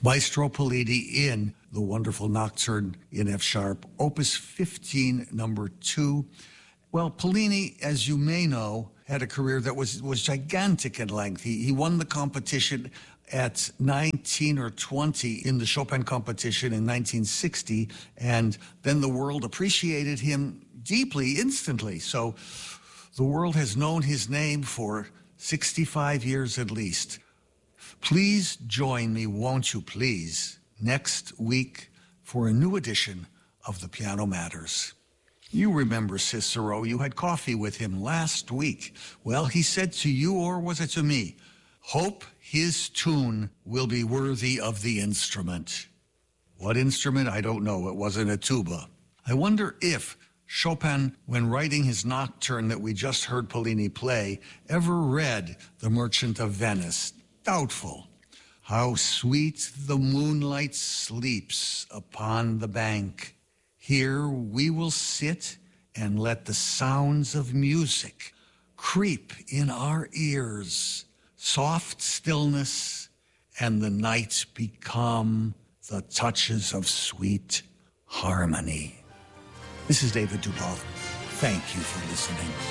Maestro Politi in the wonderful Nocturne in F sharp, Opus 15, number 2. Well, Pollini, as you may know, had a career that was gigantic in length. He won the competition at 19 or 20 in the Chopin competition in 1960, and then the world appreciated him deeply, instantly. So the world has known his name for 65 years at least. Please join me, won't you please, next week for a new edition of The Piano Matters. You remember Cicero. You had coffee with him last week. Well, he said to you, or was it to me, hope his tune will be worthy of the instrument. What instrument? I don't know. It wasn't a tuba. I wonder if Chopin, when writing his nocturne that we just heard Pollini play, ever read The Merchant of Venice. Doubtful. How sweet the moonlight sleeps upon the bank. Here we will sit and let the sounds of music creep in our ears. Soft stillness and the night become the touches of sweet harmony. This is David Dubov. Thank you for listening.